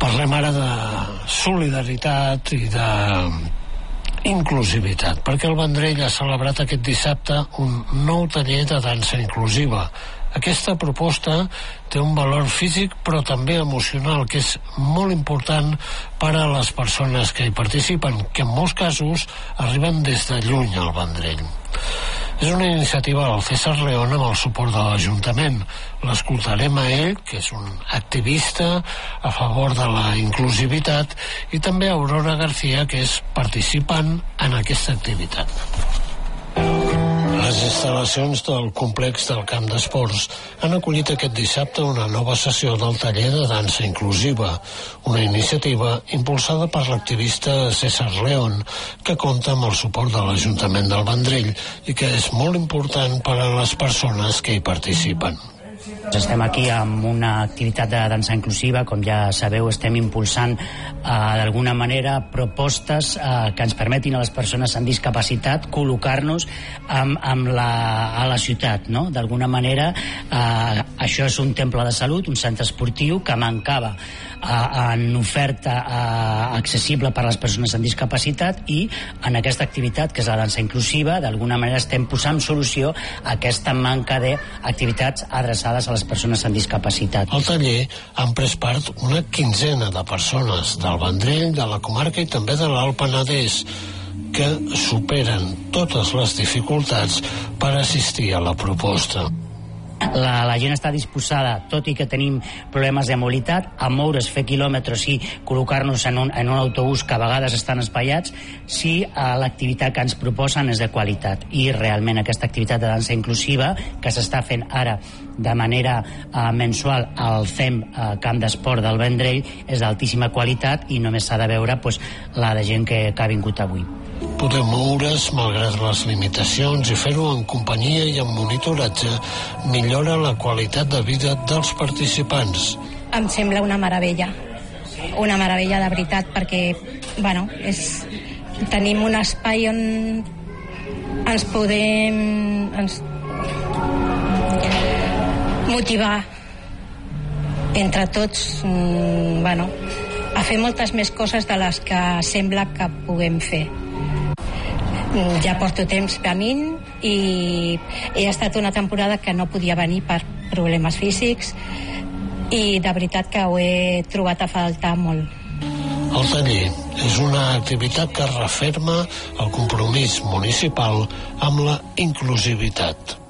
Parlem ara de solidaritat i d'inclusivitat, perquè el Vendrell ha celebrat aquest dissabte un nou taller de dansa inclusiva. Aquesta proposta té un valor físic però també emocional, que és molt important per a les persones que hi participen, que en molts casos arriben des de lluny al Vendrell. És una iniciativa del César León amb el suport de l'Ajuntament. L'escoltarem a ell, que és un activista a favor de la inclusivitat, i també a Aurora García, que és participant en aquesta activitat. Les instal·lacions del complex del Camp d'Esports han acollit aquest dissabte una nova sessió del taller de dansa inclusiva, una iniciativa impulsada per l'activista César León, que compta amb el suport de l'Ajuntament del Vendrell i que és molt important per a les persones que hi participen. Estem aquí amb una activitat de dansa inclusiva. Com ja sabeu, estem impulsant d'alguna manera propostes que ens permetin a les persones amb discapacitat col·locar-nos a la ciutat, no? D'alguna manera això és un temple de salut, un centre esportiu que mancava en oferta accessible per a les persones amb discapacitat, i en aquesta activitat, que és la dansa inclusiva, d'alguna manera estem posant solució a aquesta manca d'activitats adreçades a les persones amb discapacitat. Al taller han pres part una quinzena de persones del Vendrell, de la comarca i també de l'Alt Penedès, que superen totes les dificultats per assistir a la proposta. La gent està disposada, tot i que tenim problemes de mobilitat, a moure's, fer quilòmetres i col·locar-nos en un autobús que a vegades estan espaiats, si l'activitat que ens proposen és de qualitat. I realment aquesta activitat de dansa inclusiva, que s'està fent ara de manera mensual al FEM Camp d'Esport del Vendrell, és d'altíssima qualitat i només s'ha de veure la de gent que ha vingut avui. Poder moure's malgrat les limitacions i fer-ho en companyia i amb monitoratge millora la qualitat de vida dels participants. Em sembla una meravella de veritat, perquè tenim un espai on ens podem motivar entre tots a fer moltes més coses de les que sembla que puguem fer. Ja porto temps venint i ha estat una temporada que no podia venir per problemes físics i de veritat que ho he trobat a faltar molt. El taller és una activitat que referma el compromís municipal amb la inclusivitat.